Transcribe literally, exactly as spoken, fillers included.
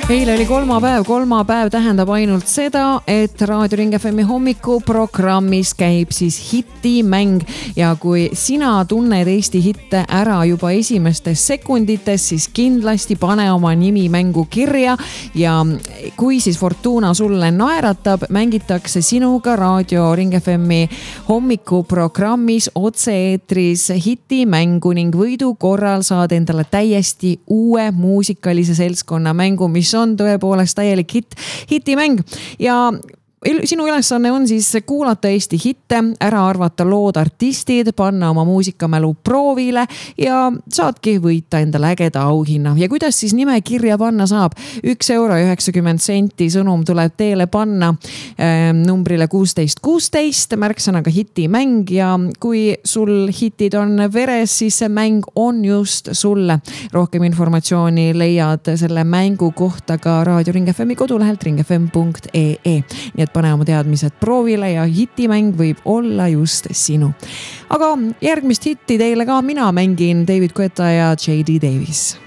Eile oli kolmapäev, kolmapäev tähendab ainult seda, et Raadio Ring F M-i hommikuprogrammis käib siis hitimäng ja kui sina tunned Eesti hitte ära juba esimestes sekundites, siis kindlasti pane oma nimi mängu kirja ja kui siis Fortuna sulle naeratab, mängitakse sinuga Raadio Ring F M-i hommikuprogrammis otse-eetris hitimängu ning võidu korral saad endale täiesti uue muusikalise seltskonna mängu, mis on tõepoolest täielik hit, hitimäng ja sinu ülesanne on siis kuulata Eesti hitte, ära arvata lood artistid, panna oma muusikamälu proovile ja saadki võita endale ägeda auhinna. Ja kuidas siis nime kirja panna saab? üks euro üheksakümmend senti sõnum tuleb teele panna äh, numbrile kuusteist kuusteist, märksõnaga hitimäng ja kui sul hitid on veres, siis see mäng on just sulle. Rohkem informatsiooni leiad selle mängu kohta ka Raadio Ring F M-i kodulehelt ring f m punkt e e. Nii et pane oma teadmised proovile ja hitimäng võib olla just sinu. Aga järgmist hitti teile ka mina mängin David Guetta ja J D Davis.